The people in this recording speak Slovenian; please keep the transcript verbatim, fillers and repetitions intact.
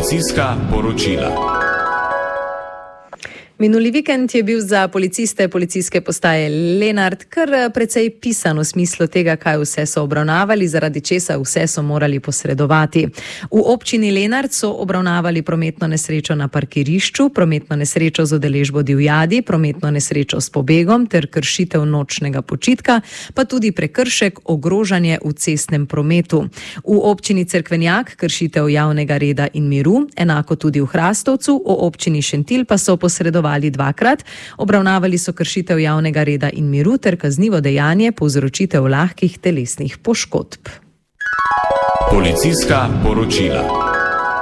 Policijska poročila. Minuli vikend je bil za policiste policijske postaje Lenart kar precej pisan v smislu tega, kaj vse so obravnavali, zaradi česa vse so morali posredovati. V občini Lenart so obravnavali prometno nesrečo na parkirišču, prometno nesrečo z udeležbo divjadi, prometno nesrečo s pobegom ter kršitev nočnega počitka, pa tudi prekršek ogrožanje v cestnem prometu. V občini Cerkvenjak kršitev javnega reda in miru, enako tudi v Hrastovcu, v občini Šentilj pa so posredovali dvakrat, obravnavali so kršitev javnega reda in miru ter kaznivo dejanje povzročitev lahkih telesnih poškodb. Policijska poročila.